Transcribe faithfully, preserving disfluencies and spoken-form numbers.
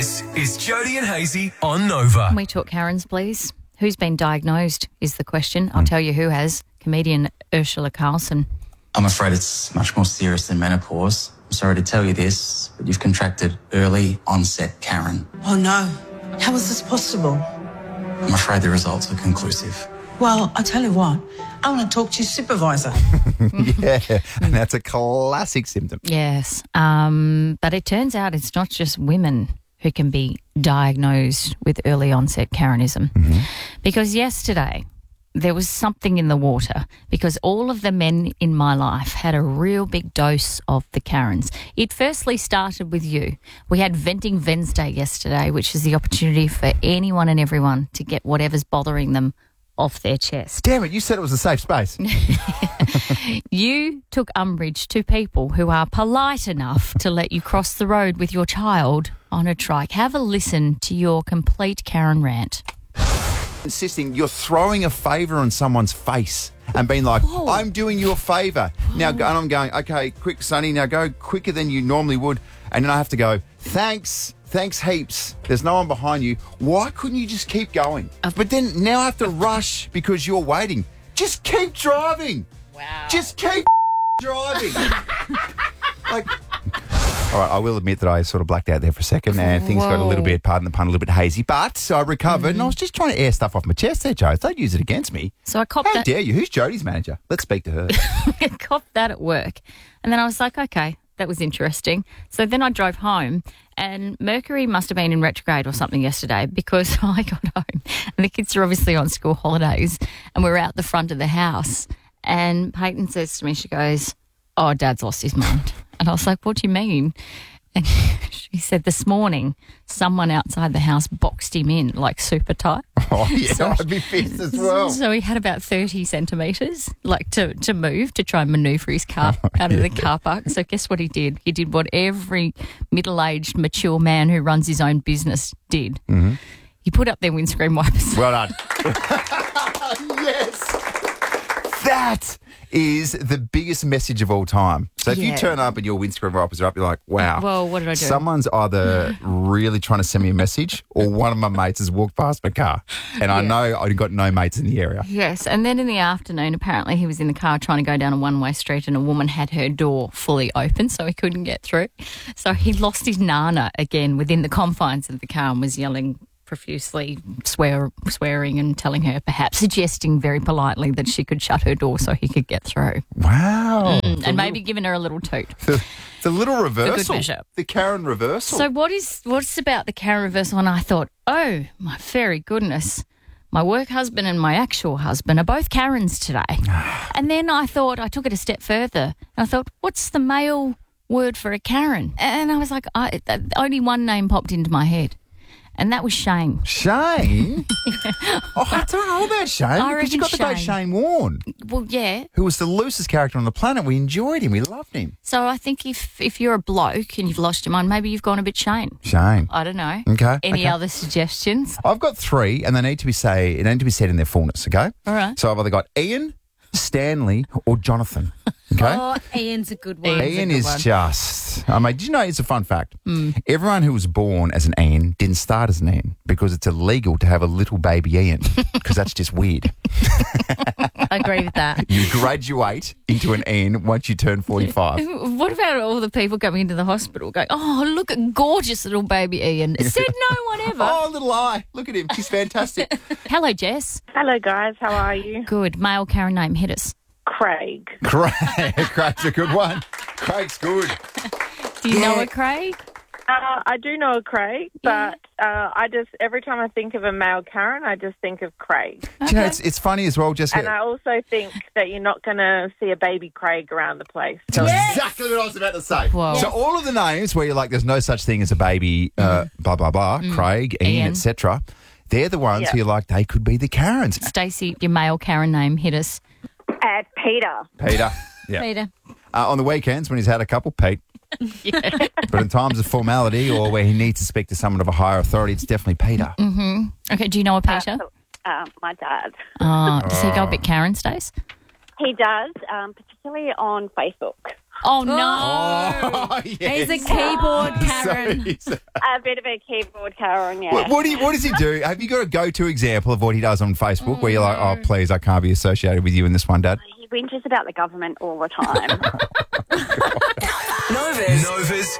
This is Jody and Hazy on Nova. Can we talk Karens, please? Who's been diagnosed is the question. I'll tell you who has. Comedian Ursula Carlson. I'm afraid it's much more serious than menopause. I'm sorry to tell you this, but you've contracted early onset Karen. Oh no, how is this possible? I'm afraid the results are conclusive. Well, I tell you what, I want to talk to your supervisor. Yeah, and that's a classic symptom. Yes, um, but it turns out it's not just women who can be diagnosed with early onset Karenism. Mm-hmm. Because yesterday there was something in the water because all of the men in my life had a real big dose of the Karens. It firstly started with you. We had Venting Wednesday yesterday, which is the opportunity for anyone and everyone to get whatever's bothering them off their chest. Damn it, you said it was a safe space. You took umbrage to people who are polite enough to let you cross the road with your child on a trike. Have a listen to your complete Karen rant. Insisting you're throwing a favour on someone's face and being like, Whoa. I'm doing you a favour. Now, go, and I'm going, okay, quick, Sonny, now go quicker than you normally would. And then I have to go, thanks, thanks heaps. There's no one behind you. Why couldn't you just keep going? But then now I have to rush because you're waiting. Just keep driving. Wow. Just keep driving. Like... All right, I will admit that I sort of blacked out there for a second and things got a little bit, pardon the pun, a little bit hazy, but I recovered mm. and I was just trying to air stuff off my chest there, Joe. Don't use it against me. So I copped How that. dare you? Who's Jody's manager? Let's speak to her. I copped that at work. And then I was like, okay, that was interesting. So then I drove home and Mercury must have been in retrograde or something yesterday because I got home and the kids are obviously on school holidays and we're out the front of the house and Peyton says to me, she goes, oh, Dad's lost his mind. And I was like, what do you mean? And she said, this morning, someone outside the house boxed him in, like super tight. Oh, yeah, so, I'd be fierce as well. So he had about thirty centimetres, like, to, to move, to try and manoeuvre his car Oh, out yeah. of the car park. So guess what he did? He did what every middle-aged, mature man who runs his own business did. Mm-hmm. He put up their windscreen wipers. Well done. Yes. That is the biggest message of all time. So if Yeah. you turn up and your windscreen wipers are up, you're like, wow. Well, what did I do? Someone's either really trying to send me a message or one of my mates has walked past my car. And I Yeah. know I've got no mates in the area. Yes, and then in the afternoon, apparently he was in the car trying to go down a one-way street and a woman had her door fully open so he couldn't get through. So he lost his nana again within the confines of the car and was yelling profusely, swear, swearing and telling her, perhaps suggesting very politely that she could shut her door so he could get through. Wow. Mm, and maybe giving her a little toot. The, the little reversal. measure. The Karen reversal. So what is what's about the Karen reversal? And I thought, oh, my very goodness, my work husband and my actual husband are both Karens today. And then I thought, I took it a step further. I thought, what's the male word for a Karen? And I was like, I, only one name popped into my head. And that was Shane. Shane? Oh, I don't know about Shane. I Because you got the reckon great Shane Warne, Well, yeah. who was the loosest character on the planet. We enjoyed him. We loved him. So I think if, if you're a bloke and you've lost your mind, maybe you've gone a bit Shane. Shane. I don't know. Okay. Any okay. other suggestions? I've got three, and they need to be say they need to be said in their fullness. Okay. All right. So I've either got Ian, Stanley, or Jonathan. Okay. Oh, Ian's a good one. Ian's a Ian good is one. just. I mean, did you know it's a fun fact? Mm. Everyone who was born as an Ian didn't start as an Ian because it's illegal to have a little baby Ian because that's just weird. I agree with that. You graduate into an Ian once you turn forty-five. What about all the people coming into the hospital going, oh, look at gorgeous little baby Ian? Said no one ever. Oh, little eye. Look at him. He's fantastic. Hello, Jess. Hello, guys. How are you? Good. Male Karen name, hit us. Craig. Craig. Craig's a good one. Craig's good. Do you know a Craig? Uh, I do know a Craig, but uh, I just, every time I think of a male Karen, I just think of Craig. Do you know, it's, it's funny as well, Jessica. And I also think that you're not going to see a baby Craig around the place. It's exactly what I was about to say. Whoa. So all of the names where you're like, there's no such thing as a baby, uh, blah, blah, blah, Craig, Ian, Ian. et cetera, they're the ones Yeah. who you're like, they could be the Karens. Stacey, your male Karen name, hit us. Uh, Peter. Peter. Yeah. Peter. Uh, on the weekends when he's had a couple, Pete. Yeah. But in times of formality or where he needs to speak to someone of a higher authority, it's definitely Peter. Mm-hmm. Okay, do you know a Peter? Uh, my dad. Oh, does he go a bit Karen, Stace? He does, um, particularly on Facebook. Oh, no. Oh, yes. He's a keyboard Karen. So he's a- A bit of a keyboard Karen, yeah. what, what, do you, what does he do? Have you got a go-to example of what he does on Facebook where you're like, oh, please, I can't be associated with you in this one, Dad? He whinges about the government all the time. Nova's, Nova's